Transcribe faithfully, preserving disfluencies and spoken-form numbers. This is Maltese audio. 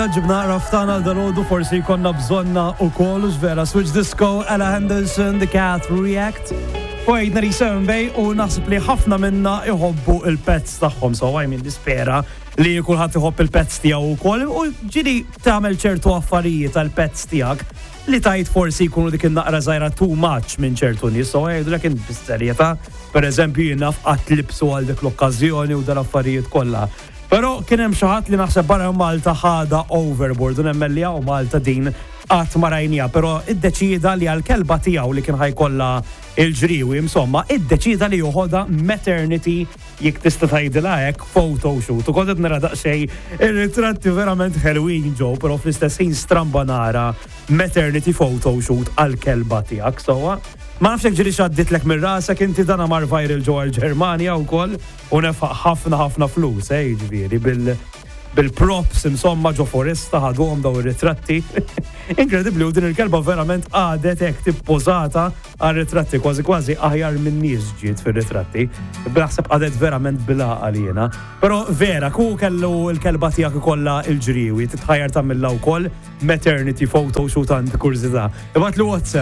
ġibna raftana dal-ħodu forsi konna bżonna u kol vera Switch Disco, Ella Henderson, The Cat React u għajdna Return Bay u naħseb li ħafna minna iħobbu il-pets taħħom, so għaj minn dispera li kulħadd iħobb il-pets tiegħu wkoll u ġiri tagħmel ċertu affarijiet tal-pets tiegħek li tajt forsi jkunu dik in-naqra żgħira too much minn ċertu nies, so għajdu lekin bis-serjetà, pereżempju jien naf qatt libsu għal dik l-okkażjoni u dal-affarijiet kollha. Pero kien hemm xi ħadd li naħseb barra Malta ħada overboard u nemmen li hawn Malta din qatt ma rajnija, però iddeċida li għall-kelba tiegħu li kien ħajkollha il-ġriewi, insomma, iddeċida li joħodha maternity jekk tista' tgħidilha hekk photoshoot. U kont qed nara daqsxejn ir-ritratti verament ħelwin ġew, però fl-istess ħin stramba nara maternity photoshoot għall-kelba tiegħek. Sewwa ma nafx hekk ġiri x'għadditlek minn rasek inti dana mar viral ġewwa l-Ġermanja wkoll u nefaq ħafna ħafna flus, eh, jiġifieri bil bil-props insomma ġo foresta ħadhom daw ir-ritratti. Inkredibbli u din il-kelba verament għadet hekk tippożata għar-ritratti kważi kważi aħjar minn nies ġiet fir-ritratti. Naħseb għadet verament bil-għaqal jiena. Però vera, ku kellu l-kelba tiegħek ikollha l-ġriewi titħajjar tagħmilha wkoll maternity photoshoot għandi kurzità. Ibgħatlu WhatsApp